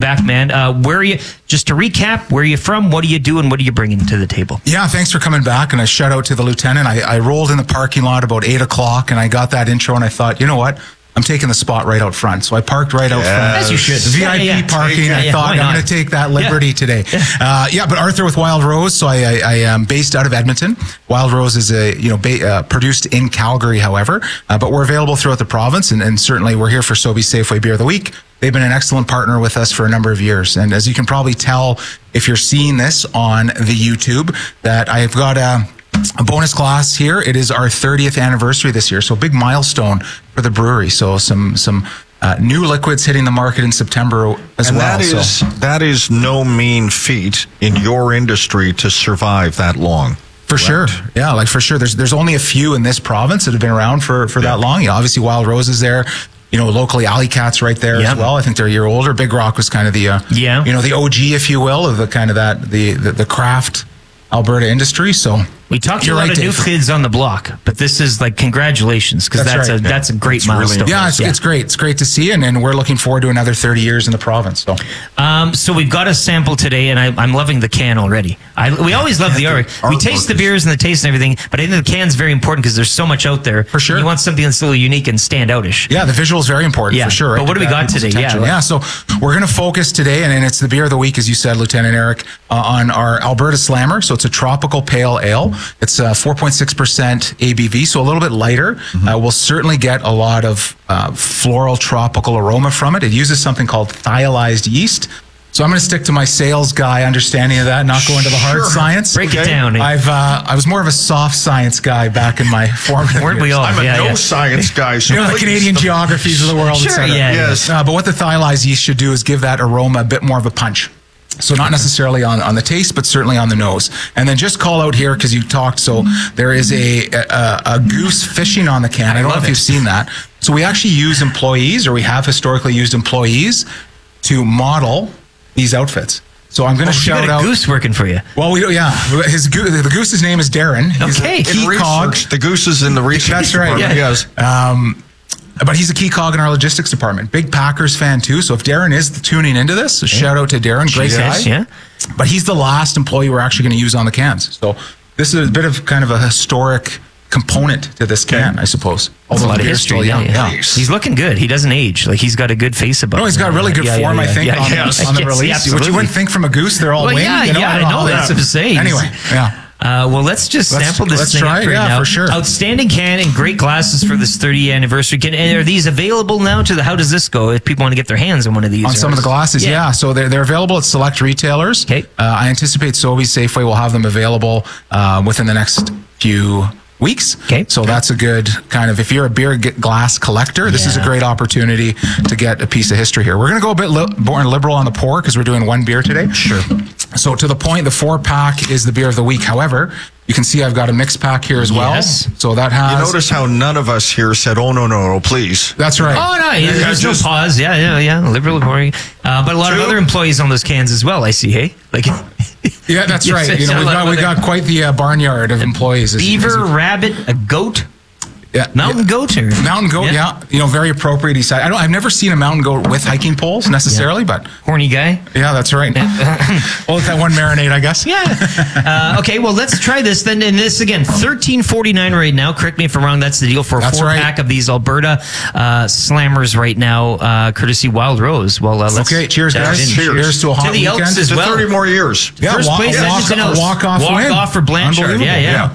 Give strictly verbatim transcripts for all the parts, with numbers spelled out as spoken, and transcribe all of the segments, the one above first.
back, man. Uh, where are you? Just to recap, where are you from? What are you doing? What are you bringing to the table? Yeah, thanks for coming back. And a shout out to the lieutenant. I, I rolled in the parking lot about eight o'clock, and I got that intro, and I thought, you know what? I'm taking the spot right out front. So I parked right out yes. front. As you should. V I P yeah, yeah. parking. Yeah, yeah. I thought I'm going to take that liberty yeah. today. Uh, yeah, but Arthur with Wild Rose. So I, I, I am based out of Edmonton. Wild Rose is a you know ba- uh, produced in Calgary, however, uh, but we're available throughout the province, and, and certainly we're here for Sobeys Safeway Beer of the Week. They've been an excellent partner with us for a number of years, and as you can probably tell if you're seeing this on the YouTube, that I've got a. A bonus class here. It is our thirtieth anniversary this year, so big milestone for the brewery. So some some uh, new liquids hitting the market in September as and well. That is so. that is no mean feat in your industry to survive that long. For sure. Yeah, like for sure. There's there's only a few in this province that have been around for, for yeah. that long. Yeah, obviously Wild Rose is there. You know, locally Alley Cat's right there yep. as well. I think they're a year older. Big Rock was kind of the uh, yeah. you know, the O G, if you will, of the kind of that the the, the craft Alberta industry. So we talked to a lot right, of new kids on the block, but this is like congratulations, because that's, that's right. a that's a great it's milestone. Really, yeah, it's, yeah, it's great. It's great to see, and, and we're looking forward to another thirty years in the province. So, um, so we've got a sample today, and I, I'm loving the can already. I, we always love the art. We taste the beers and the taste and everything, but I think the can's very important because there's so much out there. For sure, you want something that's a little unique and stand outish. Yeah, the visual is very important. Yeah, for sure. But what do we got today? Yeah, yeah. So we're going to focus today, and, and it's the beer of the week, as you said, Lieutenant Eric, uh, on our Alberta Slammer. So it's a tropical pale ale. It's uh, four point six percent A B V, so a little bit lighter. Mm-hmm. Uh, we'll certainly get a lot of uh, floral tropical aroma from it. It uses something called thiolized yeast. So I'm going to stick to my sales guy understanding of that, not go into the hard sure. science. Break okay. it down. I've uh, I was more of a soft science guy back in my formative Weren't we all? I'm a yeah, no yeah. science guy. So you know, the Canadian the, geographies of the world, sure, et cetera. Yeah, yes. Uh, but what the thiolized yeast should do is give that aroma a bit more of a punch. So not necessarily on, on the taste, but certainly on the nose. And then just call out here, because you talked, so there is a, a a goose fishing on the can. I don't know if you've seen that. So we actually use employees, or we have historically used employees, to model these outfits. So I'm going to oh, shout you got a out. Goose working for you. Well, we yeah. His the goose's name is Darren. He's okay. a key cog. The goose is in the research. That's right. Yeah. Yes. Um, But he's a key cog in our logistics department. Big Packers fan too. So if Darren is tuning into this, so yeah. shout out to Darren. Great guy. Yeah. But he's the last employee we're actually going to use on the cans. So this is a bit of kind of a historic component to this can, okay. I suppose. That's a lot of history. Yeah, yeah. yeah. He's looking good. He doesn't age. Like he's got a good face about him. No, he's got really good yeah, form, yeah, yeah, I think, yeah, on, yeah, the, yeah. on the Yes, release. yeah, Which you wouldn't think from a goose. They're all well, winged. Yeah, you know, yeah, I know. That's what I'm saying. Anyway, yeah. Uh, well, let's just let's, sample this let's thing try it, right yeah, now. For sure. Outstanding can and great glasses for this thirtieth anniversary. Can, and are these available now? To the how does this go if people want to get their hands on one of these? On some of the glasses, yeah. yeah. So they're they're available at select retailers. Okay. Uh, I anticipate Sobeys Safeway will have them available uh, within the next few weeks. Okay. So okay. that's a good kind of, if you're a beer glass collector, this yeah. is a great opportunity to get a piece of history here. We're going to go a bit li- more liberal on the pour because we're doing one beer today. Sure. So to the point, the four pack is the beer of the week. However, you can see I've got a mixed pack here as well. Yes. So that has... You notice how none of us here said, oh, no, no, no, please. That's right. Oh, no, yeah, there's just, no pause. Yeah, yeah, yeah. Liberal pouring. Uh, but a lot two. of other employees on those cans as well, I see, hey? Like... Yeah, that's yes, right. You know, we've got, we've got quite the uh, barnyard of employees. Beaver, as, as rabbit, a goat. Yeah, mountain yeah. goat or mountain goat, yeah. yeah, you know, very appropriate. He said, I don't. I've never seen a mountain goat with hiking poles necessarily, yeah. but horny guy. Yeah, that's right. Well, with that one marinade, I guess. Yeah. Uh, okay, well, let's try this then. And this again, thirteen forty-nine right now. Correct me if I'm wrong. That's the deal for a that's four right. pack of these Alberta uh, Slammers right now, uh, courtesy Wild Rose. Well, uh, let's okay. Cheers, guys. Cheers. cheers to a hot to the weekend. Elks as to well. thirty more years. Yeah, First walk, place, walk, walk, walk off, walk win. off for Blanchard. Yeah, yeah. yeah.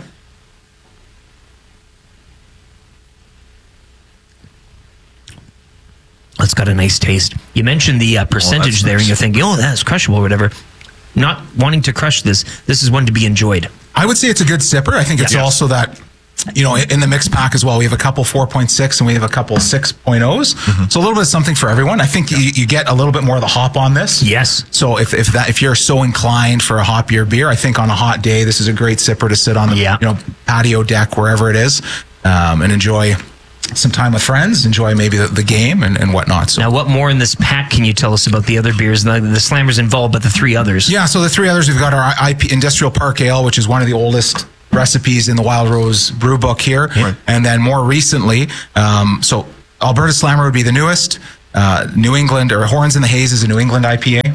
It's got a nice taste. You mentioned the uh, percentage oh, there, nice. And you're thinking, oh, that's crushable or whatever. Not wanting to crush this. This is one to be enjoyed. I would say it's a good sipper. I think it's yeah. also that, you know, in the mixed pack as well, we have a couple four point six and we have a couple six point ohs. Mm-hmm. So a little bit of something for everyone. I think yeah. you, you get a little bit more of the hop on this. Yes. So if if that if you're so inclined for a hoppier beer, I think on a hot day, this is a great sipper to sit on the yeah. you know patio deck, wherever it is, um, and enjoy some time with friends, enjoy maybe the, the game and, and whatnot. So now, what more in this pack can you tell us about the other beers? The, the Slammers involved, but the three others. Yeah, so the three others, we've got our I P Industrial Park Ale, which is one of the oldest recipes in the Wild Rose brew book here. Right. And then more recently, um, so Alberta Slammer would be the newest. Uh, New England, or Horns in the Haze is a New England I P A.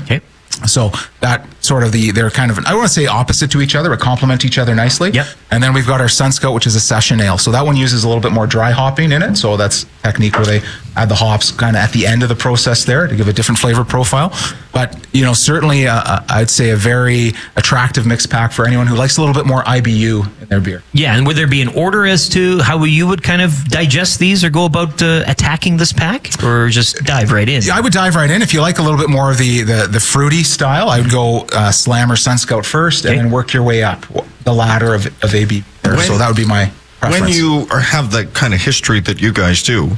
So that sort of the, they're kind of, I don't want to say opposite to each other, but complement each other nicely. Yep. And then we've got our Sun Scout, which is a session ale. So that one uses a little bit more dry hopping in it. So that's a technique where they add the hops kind of at the end of the process there to give a different flavor profile. But, you know, certainly uh, I'd say a very attractive mixed pack for anyone who likes a little bit more I B U in their beer. Yeah, and would there be an order as to how you would kind of digest these or go about uh, attacking this pack, or just dive right in? Yeah, I would dive right in. If you like a little bit more of the the, the fruity style, I would go uh, Slam or Sun Scout first, Okay. and then work your way up the ladder of, of A B. When- So that would be my preference. When you are, have that kind of history that you guys do,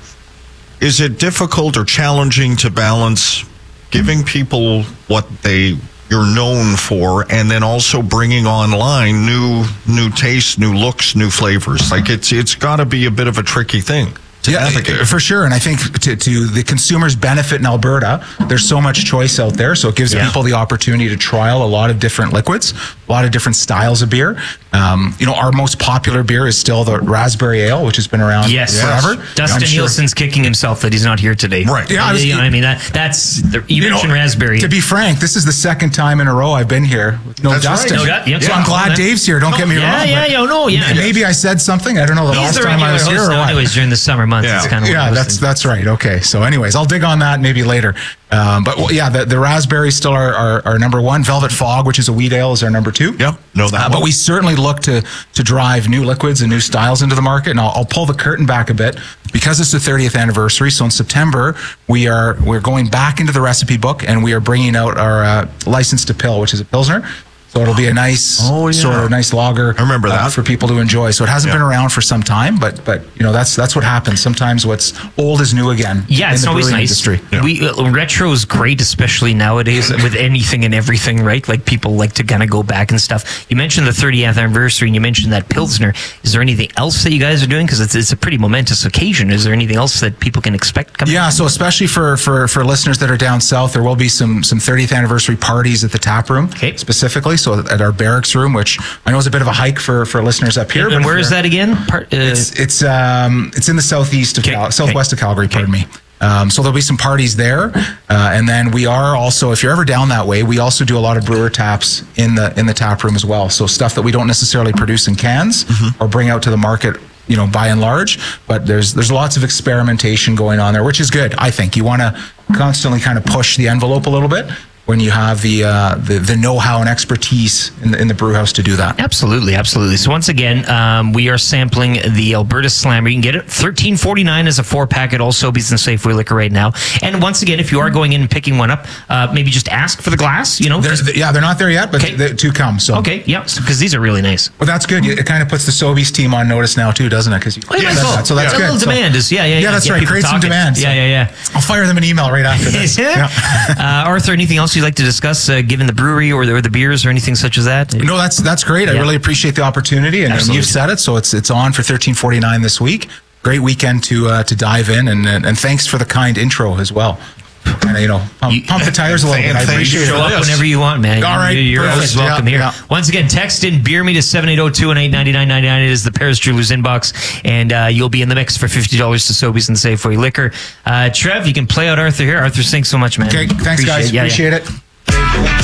is it difficult or challenging to balance giving people what they you're known for, and then also bringing online new new tastes, new looks, new flavors? Like it's it's got to be a bit of a tricky thing to Yeah, navigate. for sure. And I think to, to the consumer's benefit in Alberta, there's so much choice out there. So it gives Yeah. people the opportunity to trial a lot of different liquids, a lot of different styles of beer. Um, you know, our most popular beer is still the raspberry ale, which has been around Yes. forever. Dustin I'm sure- Nielsen's kicking himself that he's not here today. Right. Yeah, I was- You know what I mean, that that's the, you, You know, mentioned raspberry. To be frank, this is the second time in a row I've been here with no That's right. Dustin. No Dust- yep. So I'm Yeah. glad Dave's here. Don't get me yeah, wrong. yeah, but yeah, no, yeah. Maybe I said something. I don't know the He's last the time I regular was here host or now what. anyways during the summer months. Yeah. It's kind of Yeah, that's that's right. Okay, so anyways, I'll dig on that maybe later. Um, but well, yeah, the, the raspberry still our, our, our number one. Velvet Fog, which is a wheat ale, is our number two. Yep, know that Uh, but one. we certainly look to to drive new liquids and new styles into the market. And I'll, I'll pull the curtain back a bit because it's the thirtieth anniversary. So in September we are we're going back into the recipe book, and we are bringing out our uh, license to pill, which is a pilsner. So it'll be a nice Oh, yeah. sort of nice lager. I remember uh, that. for people to enjoy. So it hasn't Yeah. been around for some time, but but you know that's that's what happens. Sometimes what's old is new again. Yeah, in it's the always brewing nice. industry. Yeah. We uh, retro is great, especially nowadays with anything and everything, right? Like people like to kind of go back and stuff. You mentioned the thirtieth anniversary, and you mentioned that Pilsner. Is there anything else that you guys are doing? Because it's it's a pretty momentous occasion. Is there anything else that people can expect coming? Yeah, so especially for, for, for listeners that are down south, there will be some some thirtieth anniversary parties at the tap room, Okay. specifically. So at our barracks room, which I know is a bit of a hike for, for listeners up here. And, and but where if is you're- that again? Part, uh, It's it's um it's in the southeast of Okay, Cal- okay. southwest of Calgary. Pardon me. Um, so there'll be some parties there, uh, and then we are also, if you're ever down that way, we also do a lot of brewer taps in the in the tap room as well. So stuff that we don't necessarily produce in cans Mm-hmm. or bring out to the market, you know, by and large. But there's there's lots of experimentation going on there, which is good. I think you want to constantly kind of push the envelope a little bit when you have the uh, the, the know-how and expertise in the, in the brew house to do that. Absolutely, absolutely. So once again, um, we are sampling the Alberta Slammer. You can get it thirteen forty-nine as a four pack at all Sobeys and Safeway Liquor right now. And once again, if you are going in and picking one up, uh, maybe just ask for the glass. You know, There's, just- yeah, they're not there yet, but Okay. the, to come. So okay, yeah, because these are really nice. Well, that's good. It kind of puts the Sobeys team on notice now too, doesn't it? Because you Oh, yeah, said might as well. that. So that's Yeah, good. a little So- demand is yeah, yeah, yeah. Yeah, that's Get right. people Create some talking. demand. So Yeah, yeah, yeah. I'll fire them an email right after this. Yeah. uh, Arthur, anything else you'd like to discuss, uh, given the brewery or the, or the beers or anything such as that? No, that's that's great. I Yeah. really appreciate the opportunity, and, and Absolutely. you've said it, so it's it's on for thirteen forty-nine this week. Great weekend to uh, to dive in, and, and and thanks for the kind intro as well. And you know, pump, You- pump the tires a little And bit. I thank appreciate you Show it. for up this. whenever you want, man. All right, You're perfect. always welcome Yeah, here. yeah. Once again, text in Beer Me to seven eight zero two one eight nine nine nine nine. It is the Paris Jewelers inbox, and uh, you'll be in the mix for fifty dollars to Sobeys and Safeway Liquor. Uh, Trev, you can play out Arthur here. Arthur, thanks so much, man. Okay, thanks, guys. it. Yeah, yeah. Appreciate it.